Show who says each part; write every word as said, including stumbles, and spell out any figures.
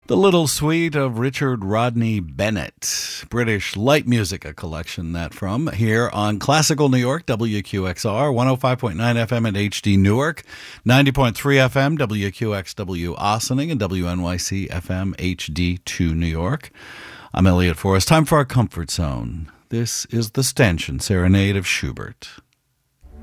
Speaker 1: The Little Suite of Richard Rodney Bennett, British light music, a collection that from here on Classical New York, W Q X R, one oh five point nine F M at H D Newark, ninety point three F M, W Q X W Ossining, and W N Y C F M H D two New York. I'm Elliot Forrest. Time for our Comfort Zone. This is the Stanchion Serenade of Schubert.